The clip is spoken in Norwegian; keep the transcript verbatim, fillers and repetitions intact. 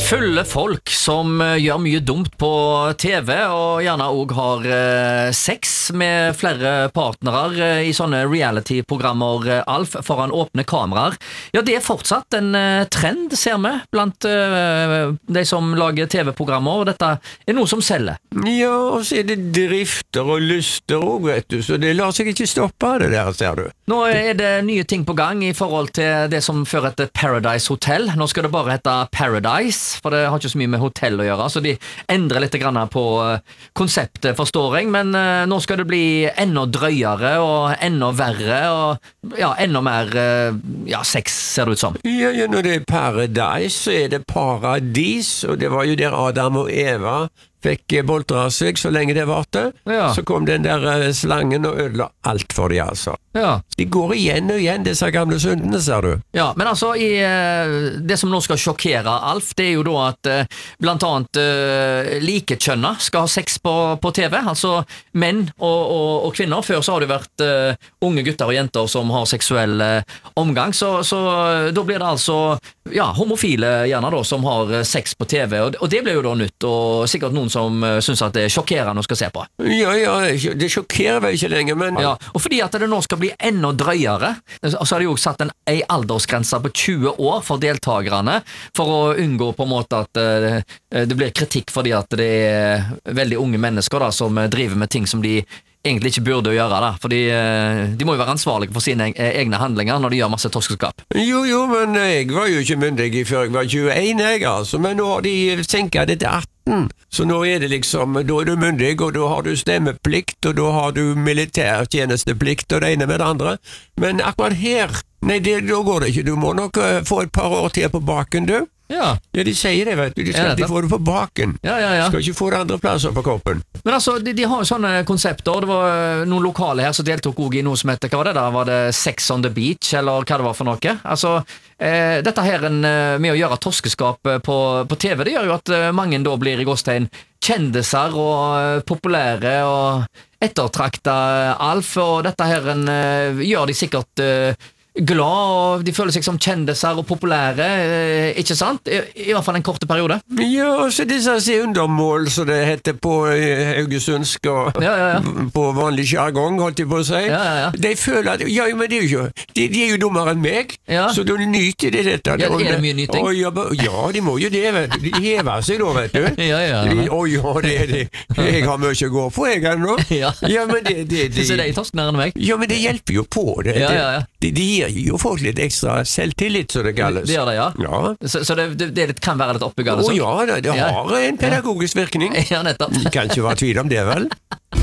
Fulle folk som eh, gjør mye dumt på T V, og gjerne også har eh, sex med flere partnere eh, i sånne reality-programmer, eh, Alf, foran åpne kameraer. Ja, det er fortsatt en eh, trend, ser vi, blant eh, de som lager T V-programmer, og dette er noe som selger. Ja, og så er det drifter og lyster også, vet du, så det lar seg ikke stoppe det der, ser du. Nå er det nye ting på gang i forhold til det som før heter Paradise Hotel. Nå skal det bare hete Paradise, for det har ikke så mye med hotell å gjøre, så de endrer litt grann på konseptet, forstår jeg, men nå skal det bli enda drøyere og enda verre, og ja, enda mer ja, sex, ser det ut som. Ja, ja, når det er Paradise, så er det paradis, og det var jo der Adam og Eva fikk boltra seg så lenge det varte. Ja. Så kom den der uh, slangen og ødela alt for de, altså. Ja. De går igjen og igjen, disse gamle syndene, ser du. Ja, men altså, i, uh, det som nå skal sjokkere Alf, det er jo da at uh, blant annet uh, likekjønna skal ha sex på, på T V, altså menn og, og, og kvinner. Før så har det vært uh, unge gutter og jenter som har seksuell uh, omgang, så, så uh, da blir det altså ja, homofile gjerne da, som har uh, sex på T V, og, og det blir jo da nytt, og sikkert noen som uh, synes at det er sjokkerende å skal se på. Ja, ja, det sjokkerer vel ikke lenger, men... Ja, og fordi at det nå skal bli enda drøyere, så har de jo satt en, en aldersgrense på tjue år for deltagerne, for å unngå på en måte at uh, det blir kritikk fordi at det er veldig unge mennesker da, som driver med ting som de egentlig ikke burde gjøre da, fordi uh, de må jo være ansvarlige for sine egne handlinger når de gjør masse torskeskap. Jo, jo, men jeg var jo ikke myndig før jeg var tjueén, jeg, altså, men nå har de senket det til atten. Så nå er det liksom, da er du myndig, og da har du stemmeplikt, og da har du militærtjenesteplikt, og det ene med det andre. Men akkurat her, nei, det, da går det ikke. Du må nok uh, få et par år til på baken, du. Ja. Ja, de sier det, vet du. De skal Ja, alltid få det på baken. Ja, ja, ja. Skal ikke få det andre plasser på kroppen. Men altså, de, de har jo sånne konsepter. Det var noen lokale her som deltok også i noe som heter, hva var det da? Var det Sex on the Beach, eller hva det var for noe? Altså, eh, dette her en, med å gjøre torskeskap på, på T V, det gjør jo at mange da blir i gåstegn kjendiser og uh, populære og ettertrakta Alf, og dette her en, uh, gjør de sikkert uh, glad, og de føler seg som kjendiser og populære, eh, ikke sant? I, I hvert fall en korte periode. Ja, så disse sier undermål, så det heter på eh, Haugesundsk og Ja, ja, ja. på vanlig jargong, holdt jeg på å si. Ja, ja, ja. De føler at, ja, men det er jo ikke, de, de er jo dummere enn meg, Ja. så da nyter de dette. Ja, er det mye nyting? Å, ja, ba- ja, de må jo det, vet du. De hever seg da, vet du. Ja, ja, De, ja. å ja, det er det. Jeg har mye å gå på, jeg ennå. Ja. Ja, men det, det, det, Så det er torsknere enn meg. ja, men det hjelper jo på det. Ja, ja, ja. Det, de gir jo folk litt ekstra selvtillit, så det kalles. Det gjør det, ja. Ja. Så, så det, det, det litt, kan være litt oppbyggende. Å så. ja, det, det Ja. har en pedagogisk virkning. Ja, nettopp. Det kan ikke være tvil om det, vel?